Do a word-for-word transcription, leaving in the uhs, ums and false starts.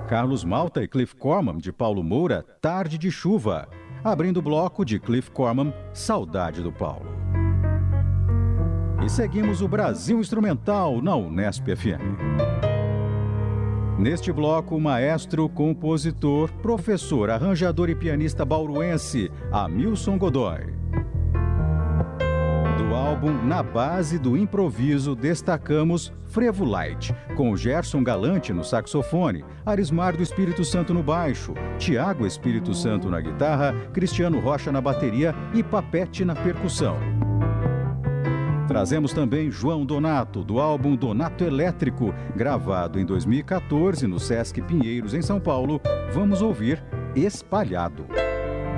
Carlos Malta e Cliff Corman, de Paulo Moura, Tarde de Chuva. Abrindo o bloco de Cliff Corman, Saudade do Paulo. E seguimos o Brasil Instrumental na Unesp F M. Neste bloco, o maestro, compositor, professor, arranjador e pianista bauruense, Hamilson Godoy. Do álbum Na Base do Improviso, destacamos Frevo Light, com Gerson Galante no saxofone, Arismar do Espírito Santo no baixo, Tiago Espírito Santo na guitarra, Cristiano Rocha na bateria e Papete na percussão. Trazemos também João Donato, do álbum Donato Elétrico, gravado em dois mil e quatorze no Sesc Pinheiros, em São Paulo. Vamos ouvir Espalhado.